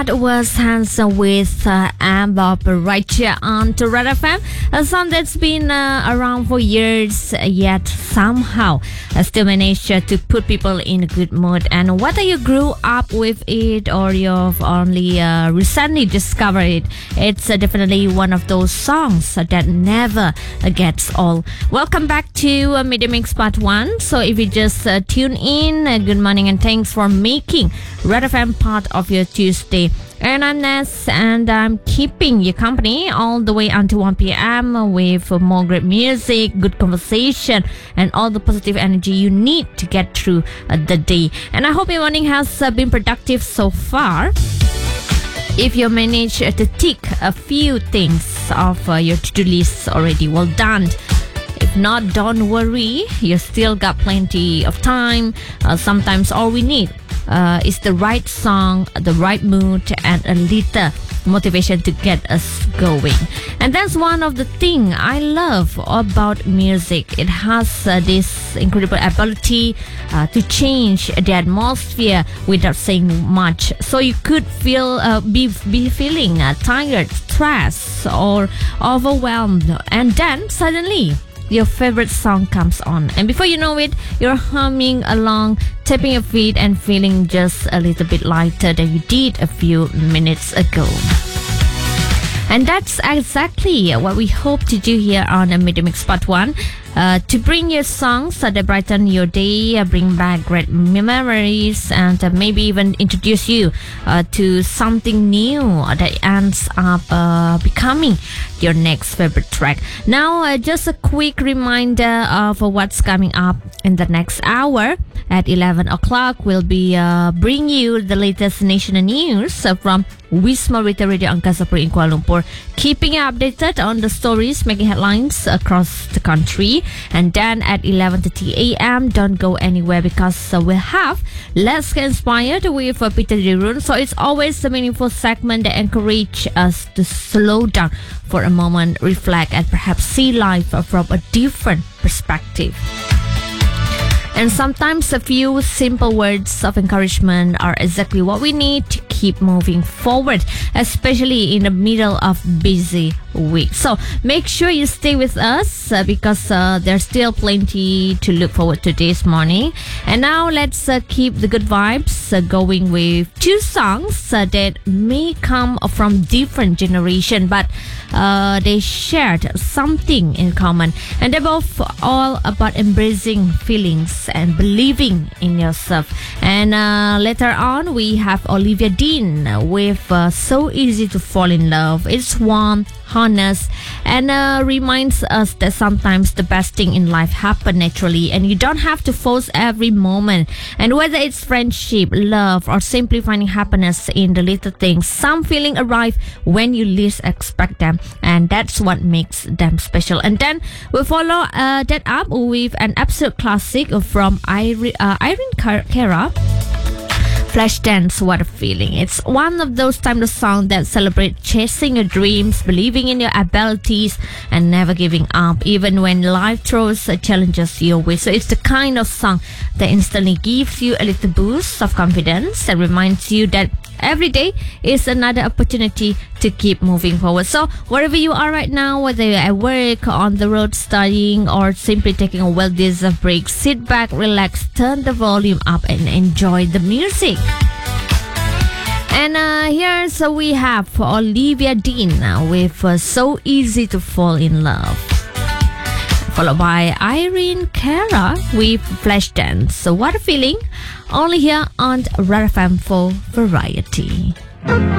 That was Handsome with Amber right here on to Red FM, a song that's been around for years, yet somehow still managed to put people in a good mood. And whether you grew up with it or you've only recently discovered it, it's definitely one of those songs that never gets old. Welcome back to Media Mix Part 1. So if you just tune in, good morning and thanks for making Red FM part of your Tuesday. And I'm Ness, and I'm keeping you company all the way until 1 p.m. with more great music, good conversation, and all the positive energy you need to get through the day. And I hope your morning has been productive so far. If you managed to tick a few things off your to-do list already, well done. If not, don't worry, you still got plenty of time. Sometimes all we need is the right song, the right mood, and a little motivation to get us going. And that's one of the things I love about music. It has this incredible ability to change the atmosphere without saying much. So you could be feeling tired, stressed, or overwhelmed, and then suddenly your favorite song comes on, and before you know it, you're humming along, tapping your feet, and feeling just a little bit lighter than you did a few minutes ago. And that's exactly what we hope to do here on Media Mix Part 1. To bring you songs that brighten your day, bring back great memories, and maybe even introduce you to something new that ends up becoming your next favorite track. Now, just a quick reminder of what's coming up in the next hour. At 11 o'clock, we'll be bringing you the latest national news from Wisma Retail Radio Angkasa Puri in Kuala Lumpur, keeping you updated on the stories making headlines across the country. And then at 11:30 a.m., don't go anywhere because we'll have Let's Get Inspired with Peter Dirun. So it's always a meaningful segment that encourages us to slow down for a moment, reflect, and perhaps see life from a different perspective. And sometimes a few simple words of encouragement are exactly what we need to keep moving forward, especially in the middle of busy week. So make sure you stay with us because there's still plenty to look forward to this morning. And now let's keep the good vibes going with two songs that may come from different generation, but they shared something in common, and they're both all about embracing feelings and believing in yourself. And later on we have Olivia Dean with So Easy to Fall in Love. It's warm, honest, and reminds us that sometimes the best thing in life happen naturally, and you don't have to force every moment. And whether it's friendship, love, or simply finding happiness in the little things, some feeling arrive when you least expect them, and that's what makes them special. And then we'll follow that up with an absolute classic from Irene Cara, Flashdance, What a Feeling. It's one of those timeless songs that celebrate chasing your dreams, believing in your abilities, and never giving up, even when life throws challenges your way. So it's the kind of song that instantly gives you a little boost of confidence and reminds you that every day is another opportunity to keep moving forward. So wherever you are right now, whether you're at work, on the road studying, or simply taking a well-deserved break, sit back, relax, turn the volume up, and enjoy the music. And here's we have Olivia Dean with So Easy to Fall in Love, followed by Irene Cara with Flashdance. So what a feeling, only here on Red FM for Variety.